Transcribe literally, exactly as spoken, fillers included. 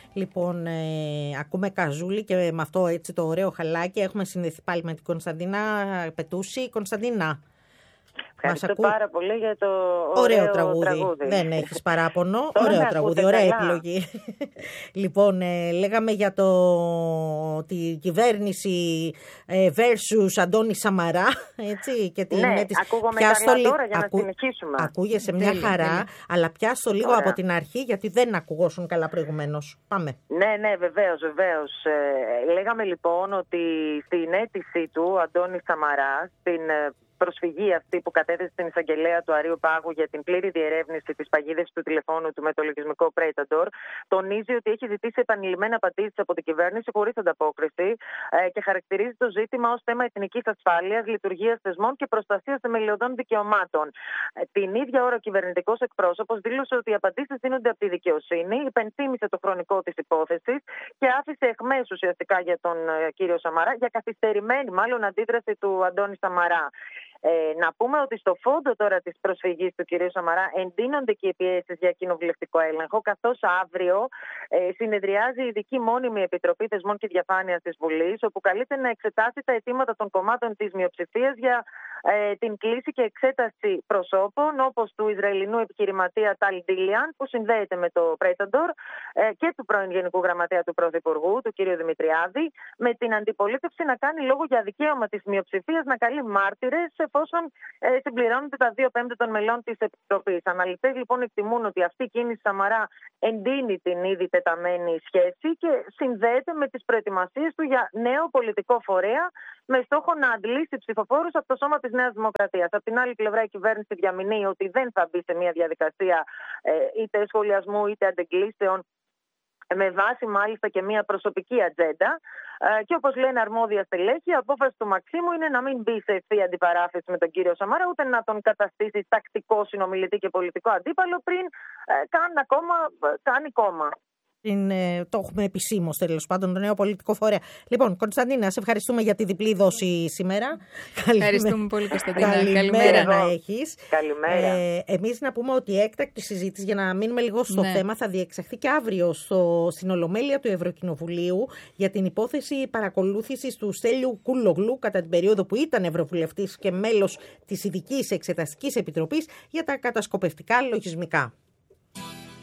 Λοιπόν, ε, ακούμε Καζούλη και με αυτό έτσι το ωραίο χαλάκι έχουμε συνδεθεί πάλι με την Κωνσταντίνα Πετούση. Κωνσταντίνα. Ευχαριστώ ακού... πάρα πολύ για το ωραίο, ωραίο τραγούδι. τραγούδι. Δεν έχεις παράπονο. Ωραίο τραγούδι, ωραία καλά. Επιλογή. Λοιπόν, ε, λέγαμε για το, τη κυβέρνηση ε, versus Αντώνη Σαμαρά. Έτσι, και την, ναι, με τις... ακούγομαι καλά λι... τώρα για Ακού... να συνεχίσουμε. Ακούγεσαι μια τέλει, χαρά, τέλει. Αλλά πιάσω λίγο ωραία. Από την αρχή γιατί δεν ακουγόσουν καλά προηγουμένως. Πάμε. Ναι, ναι, βεβαίως, βεβαίως. Ε, λέγαμε λοιπόν ότι στην αίτηση του Αντώνη Σαμαρά, στην προσφυγή αυτή που κατέθεσε στην εισαγγελέα του Αρείου Πάγου για την πλήρη διερεύνηση της παγίδευσης του τηλεφώνου του με το λογισμικό Predator, τονίζει ότι έχει ζητήσει επανειλημμένα απαντήσεις από την κυβέρνηση χωρίς ανταπόκριση ε, και χαρακτηρίζει το ζήτημα ως θέμα εθνικής ασφάλειας, λειτουργίας θεσμών και προστασίας θεμελιωδών δικαιωμάτων. Ε, την ίδια ώρα ο κυβερνητικός εκπρόσωπος δήλωσε ότι οι απαντήσεις δίνονται από τη δικαιοσύνη, υπενθύμησε το χρονικό της υπόθεσης και άφησε εχμές ουσιαστικά για τον ε, κύριο Σαμαρά, για καθυστερημένη μάλλον αντίδραση του Αντώνη Σαμαρά. Ε, να πούμε ότι στο φόντο τώρα της προσφυγής του κ. Σαμαρά εντείνονται και οι πιέσεις για κοινοβουλευτικό έλεγχο, καθώς αύριο ε, συνεδριάζει η ειδική μόνιμη Επιτροπή Θεσμών και Διαφάνειας της Βουλής, όπου καλείται να εξετάσει τα αιτήματα των κομμάτων της μειοψηφίας για ε, την κλίση και εξέταση προσώπων, όπως του Ισραηλινού επιχειρηματία Ταλ Ντίλιαν, που συνδέεται με το Predator, ε, και του πρώην Γενικού Γραμματέα του Πρωθυπουργού, του κ. Δημητριάδη, με την αντιπολίτευση να κάνει λόγο για δικαίωμα της μειοψηφίας να καλεί μάρτυρες, εφόσον ε, συμπληρώνονται τα δύο πέμπτα των μελών της Επιτροπής. Αναλυτές λοιπόν εκτιμούν ότι αυτή η κίνηση Σαμαρά εντείνει την ήδη τεταμένη σχέση και συνδέεται με τις προετοιμασίες του για νέο πολιτικό φορέα με στόχο να αντλήσει ψηφοφόρους από το σώμα της Νέας Δημοκρατίας. Από την άλλη πλευρά η κυβέρνηση διαμηνύει ότι δεν θα μπει σε μια διαδικασία ε, είτε σχολιασμού είτε αντεγκλήσεων, με βάση μάλιστα και μια προσωπική ατζέντα. Και όπως λένε αρμόδια στελέχη, η απόφαση του Μαξίμου είναι να μην μπει σε ευθεία αντιπαράθεση με τον κύριο Σαμαρά, ούτε να τον καταστήσει τακτικό συνομιλητή και πολιτικό αντίπαλο πριν καν ακόμα κάνει κόμμα. Είναι, το έχουμε επισήμως τέλος πάντων, το νέο πολιτικό φορέα. Λοιπόν, Κωνσταντίνα, σε ευχαριστούμε για τη διπλή δόση σήμερα. Ευχαριστούμε πολύ, Κωνσταντίνα. Καλημέρα, Καλημέρα να έχεις. Καλημέρα. Ε, εμείς να πούμε ότι η έκτακτη συζήτηση, για να μείνουμε λίγο στο ναι. θέμα, θα διεξαχθεί και αύριο στο, στην Ολομέλεια του Ευρωκοινοβουλίου για την υπόθεση παρακολούθησης του Στέλιου Κούλογλου κατά την περίοδο που ήταν Ευρωβουλευτής και μέλος της Ειδικής Εξεταστικής Επιτροπής για τα κατασκοπευτικά λογισμικά.